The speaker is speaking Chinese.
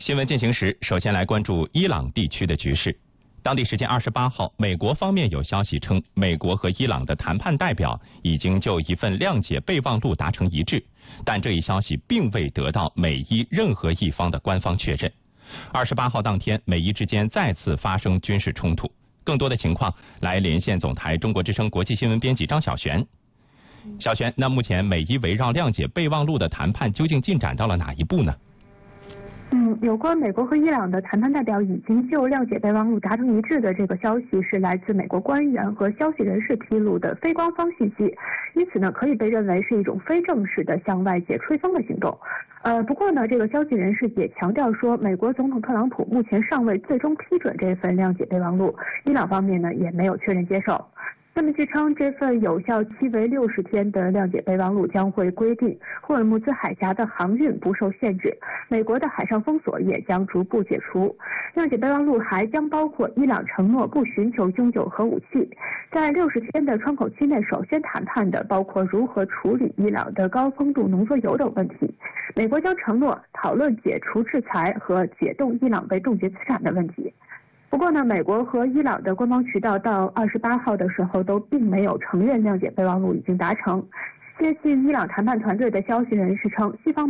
新闻进行时，首先来关注伊朗地区的局势。当地时间28号，美国方面有消息称，美国和伊朗的谈判代表已经就一份谅解备忘录达成一致，但这一消息并未得到美伊任何一方的官方确认。28号当天，美伊之间再次发生军事冲突。更多的情况，来连线总台中国之声国际新闻编辑张小璇。小璇，那目前美伊围绕谅解备忘录的谈判究竟进展到了哪一步呢？ 有关美国和伊朗的谈判代表已经就谅解备忘录达成一致的这个消息，是来自美国官员和消息人士披露的非官方信息，因此呢，可以被认为是一种非正式的向外界吹风的行动。不过呢，这个消息人士也强调说，美国总统特朗普目前尚未最终批准这份谅解备忘录，伊朗方面呢也没有确认接受。那么据称，这份有效期为60天的谅解备忘录将会规定霍尔木兹海峡的航运不受限制，美国的海上封锁也将逐步解除。谅解备忘录还将包括伊朗承诺不寻求拥有核武器，在60天的窗口期内首先谈判的包括如何处理伊朗的高丰度浓缩铀等问题。美国将承诺讨论解除制裁和解冻伊朗被冻结资产的问题。不过呢，美国和伊朗的官方渠道到28号的时候都并没有承认谅解备忘录已经达成。接近伊朗谈判团队的消息人士称，西方